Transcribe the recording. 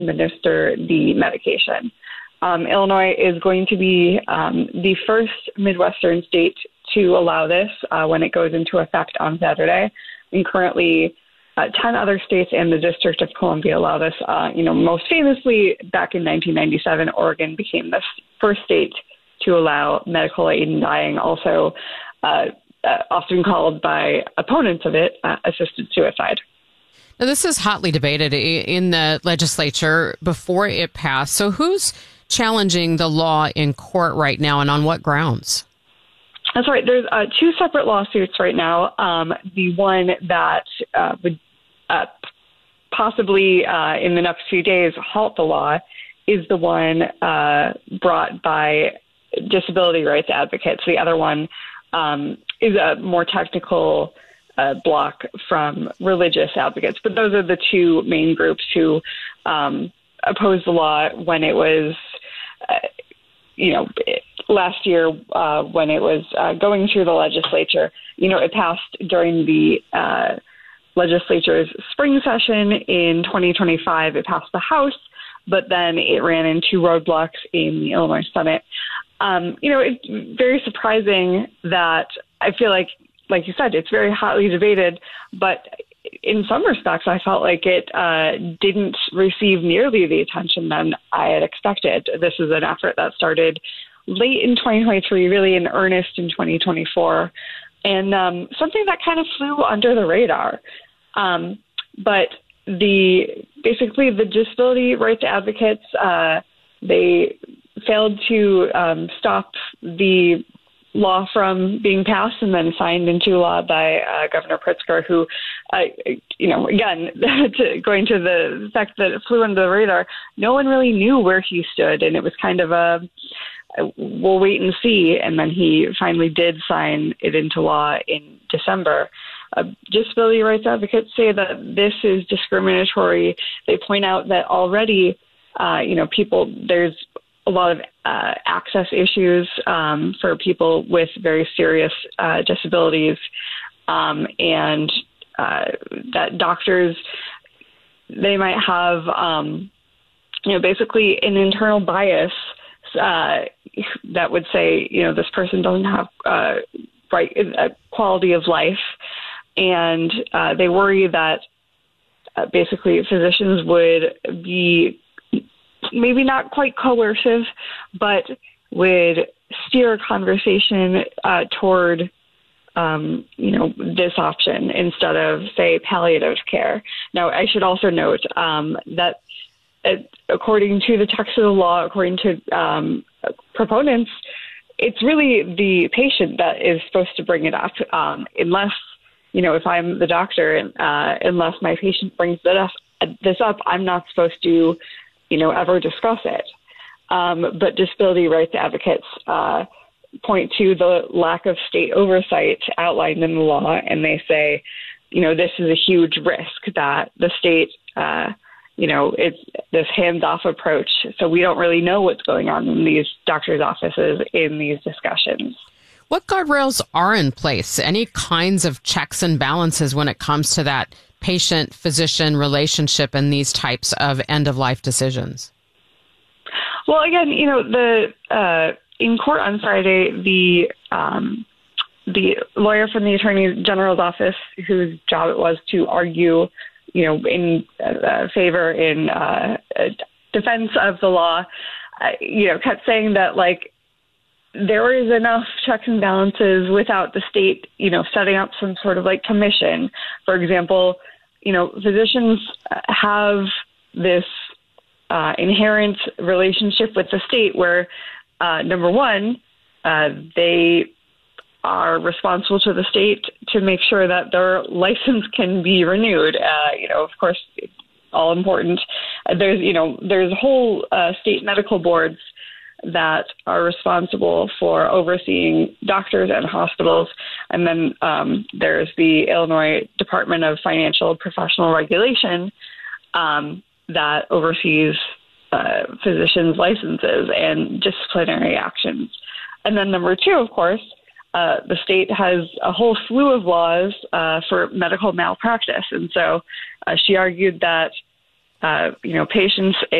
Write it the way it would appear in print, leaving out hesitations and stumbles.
administer the medication. Illinois is going to be the first Midwestern state to allow this when it goes into effect on Saturday. And currently, 10 other states and the District of Columbia allow this. Most famously, back in 1997, Oregon became the first state to allow medical aid in dying, also often called by opponents of it assisted suicide. Now, this is hotly debated in the legislature before it passed. So who's challenging the law in court right now, and on what grounds? That's right. There's two separate lawsuits right now. The one that would possibly in the next few days halt the law is the one brought by disability rights advocates. The other one is a more technical block from religious advocates. But those are the two main groups who opposed the law when it was, last year when it was going through the legislature. It passed during the legislature's spring session in 2025. It passed the House, but then it ran into roadblocks in the Illinois Senate. It's very surprising that I feel like you said, it's very hotly debated, but in some respects, I felt like it didn't receive nearly the attention that I had expected. This is an effort that started late in 2023, really in earnest in 2024, and something that kind of flew under the radar. But basically the disability rights advocates, they failed to stop the law from being passed and then signed into law by Governor Pritzker, who, again, going to the fact that it flew under the radar, no one really knew where he stood. And it was kind of we'll wait and see. And then he finally did sign it into law in December. Disability rights advocates say that this is discriminatory. They point out that already, there's a lot of access issues for people with very serious disabilities, and that doctors, they might have, basically an internal bias that would say, this person doesn't have quality of life, and they worry that basically physicians would be maybe not quite coercive, but would steer a conversation toward, this option instead of, say, palliative care. Now, I should also note that according to the text of the law, according to proponents, it's really the patient that is supposed to bring it up, unless, if I'm the doctor, unless my patient brings this up, I'm not supposed to ever discuss it. But disability rights advocates point to the lack of state oversight outlined in the law, and they say, this is a huge risk that the state, it's this hands-off approach. So we don't really know what's going on in these doctors' offices in these discussions. What guardrails are in place? Any kinds of checks and balances when it comes to that patient-physician relationship and these types of end-of-life decisions? Well, again, in court on Friday, the lawyer from the Attorney General's office, whose job it was to argue, in favor, in defense of the law, kept saying that, there is enough checks and balances without the state, setting up some sort of commission. For example, physicians have this inherent relationship with the state where, number one, they are responsible to the state to make sure that their license can be renewed. Of course, all important. There's whole state medical boards that are responsible for overseeing doctors and hospitals. And then there's the Illinois Department of Financial Professional Regulation that oversees physicians' licenses and disciplinary actions. And then number two, of course, the state has a whole slew of laws for medical malpractice. And so she argued that patients